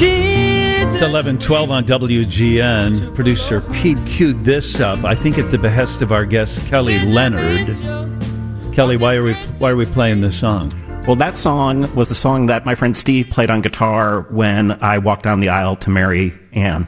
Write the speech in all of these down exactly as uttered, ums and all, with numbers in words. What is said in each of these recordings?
It's eleven twelve on W G N. Producer Pete queued this up, I think at the behest of our guest, Kelly Leonard. Kelly, why are we why are we playing this song? Well, that song was the song that my friend Steve played on guitar when I walked down the aisle to marry Anne.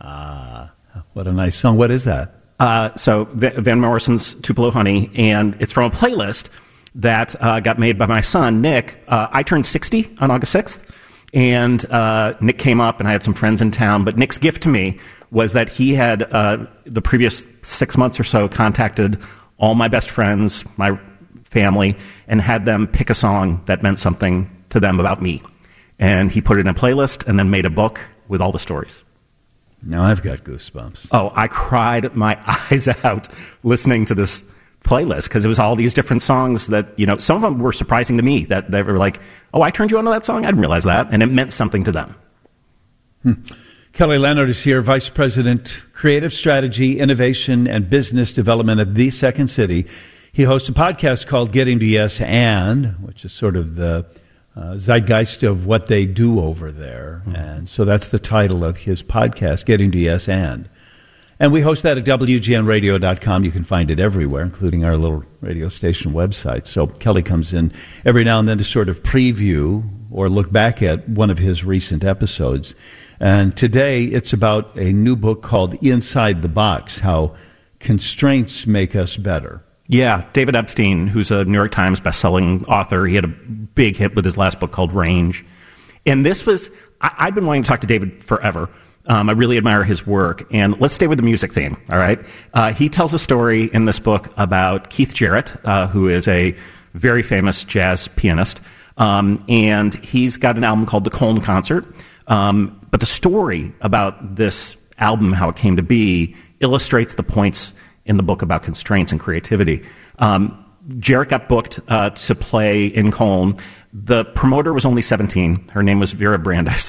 Ah, what a nice song. What is that? Uh, so Van Morrison's Tupelo Honey, and it's from a playlist that uh, got made by my son, Nick. Uh, I turned sixty on August sixth, and uh, Nick came up, and I had some friends in town. But Nick's gift to me was that he had, uh, the previous six months or so, contacted all my best friends, my family, and had them pick a song that meant something to them about me. And he put it in a playlist and then made a book with all the stories. Now I've got goosebumps. Oh, I cried my eyes out listening to this playlist because it was all these different songs that, you know, some of them were surprising to me that they were like, oh, I turned you on to that song? I didn't realize that. And it meant something to them. Hmm. Kelly Leonard is here, Vice President, Creative Strategy, Innovation, and Business Development at The Second City. He hosts a podcast called Getting to Yes And, which is sort of the uh, zeitgeist of what they do over there. Mm-hmm. And so that's the title of his podcast, Getting to Yes And. And we host that at W G N radio dot com. You can find it everywhere, including our little radio station website. So Kelly comes in every now and then to sort of preview or look back at one of his recent episodes. And today it's about a new book called Inside the Box, How Constraints Make Us Better. Yeah, David Epstein, who's a New York Times bestselling author, he had a big hit with his last book called Range. And this was, I, I've been wanting to talk to David forever. Um, I really admire his work. And let's stay with the music theme, all right? Uh, he tells a story in this book about Keith Jarrett, uh, who is a very famous jazz pianist. Um, and he's got an album called The Cone Concert. Um, but the story about this album, how it came to be, illustrates the points in the book about constraints and creativity. Um, Jarrett got booked uh, to play in Cone. The promoter was only seventeen. Her name was Vera Brandeis.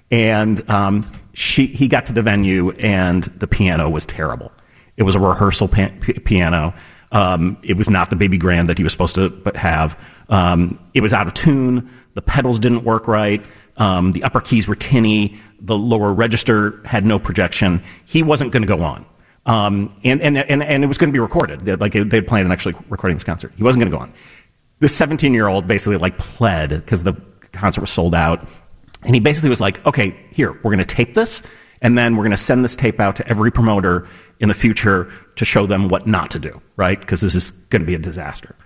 And um, she, he got to the venue, and the piano was terrible. It was a rehearsal pa- p- piano. Um, it was not the baby grand that he was supposed to have. Um, it was out of tune. The pedals didn't work right. Um, the upper keys were tinny. The lower register had no projection. He wasn't going to go on. Um, and, and, and, and it was going to be recorded. Like, they'd planned on actually recording this concert. He wasn't going to go on. This seventeen-year-old basically, like, pled because the concert was sold out. And he basically was like, okay, here, we're going to tape this, and then we're going to send this tape out to every promoter in the future to show them what not to do, right? Because this is going to be a disaster.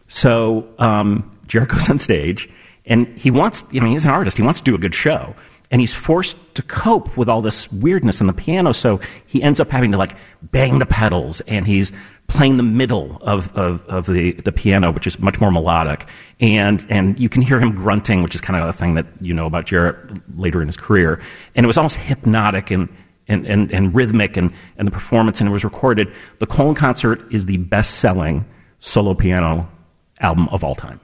So um, Jarrett goes on stage, and he wants, I mean, he's an artist. He wants to do a good show. And he's forced to cope with all this weirdness in the piano, so he ends up having to, like, bang the pedals, and he's playing the middle of, of, of the, the piano, which is much more melodic. And and you can hear him grunting, which is kind of a thing that you know about Jarrett later in his career. And it was almost hypnotic and and, and, and rhythmic, and, and the performance, and it was recorded. The Cone Concert is the best-selling solo piano album of all time.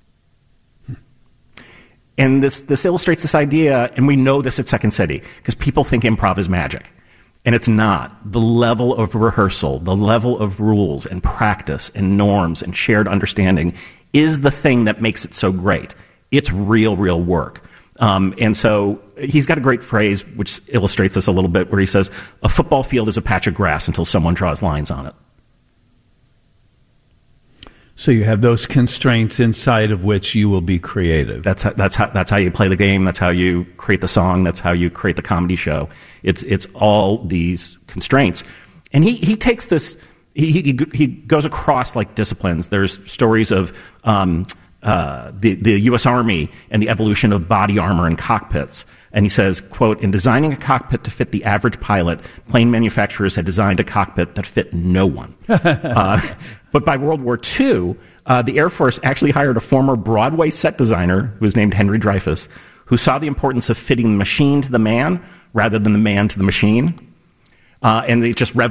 And this, this illustrates this idea, and we know this at Second City, because people think improv is magic. And it's not. The level of rehearsal, the level of rules and practice and norms and shared understanding is the thing that makes it so great. It's real, real work. Um, and so he's got a great phrase which illustrates this a little bit, where he says, a football field is a patch of grass until someone draws lines on it. So you have those constraints inside of which you will be creative. That's how, that's how that's how you play the game. That's how you create the song. That's how you create the comedy show. It's it's all these constraints, and he he takes this. He he, he goes across like disciplines. There's stories of um, uh, the the U S Army and the evolution of body armor and cockpits. And he says, quote, in designing a cockpit to fit the average pilot, plane manufacturers had designed a cockpit that fit no one. uh, but by World War Two, uh, the Air Force actually hired a former Broadway set designer who was named Henry Dreyfuss, who saw the importance of fitting the machine to the man rather than the man to the machine. Uh, and they just rev-